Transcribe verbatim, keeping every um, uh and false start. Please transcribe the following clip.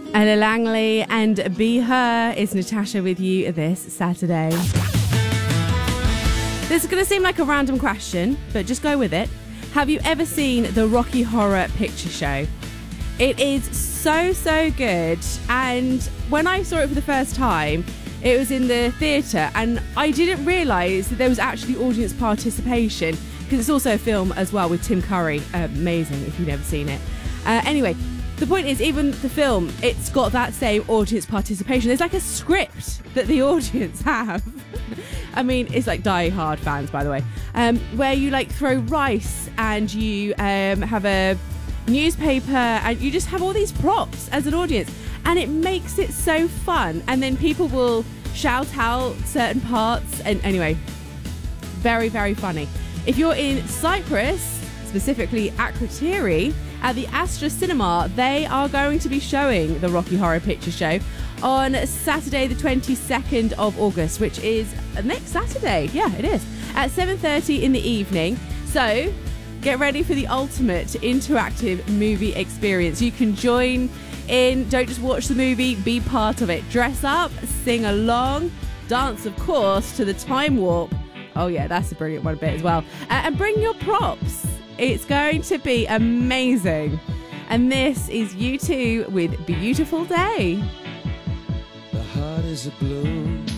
Ella Langley and Be Her. Is Natasha with you this Saturday. This is going to seem like a random question, but just go with it. Have you ever seen the Rocky Horror Picture Show? It is so, so good. And when I saw it for the first time, it was in the theatre, and I didn't realise that there was actually audience participation, because it's also a film as well with Tim Curry. Amazing if you've never seen it. Uh, anyway, the point is, even the film, it's got that same audience participation. There's like a script that the audience have. I mean, it's like Die Hard fans, by the way, um, where you like throw rice and you um, have a newspaper and you just have all these props as an audience, and it makes it so fun. And then people will shout out certain parts, and anyway, very, very funny. If you're in Cyprus, specifically Akrotiri, at the Astra Cinema, they are going to be showing the Rocky Horror Picture Show on Saturday the twenty-second of August, which is next Saturday. Yeah, it is. At seven thirty in the evening. So get ready for the ultimate interactive movie experience. You can join in, don't just watch the movie, be part of it. Dress up, sing along, dance, of course, to the Time Warp. Oh yeah, that's a brilliant one bit as well. Uh, and bring your props. It's going to be amazing. And this is U two with Beautiful Day. The heart is a blue.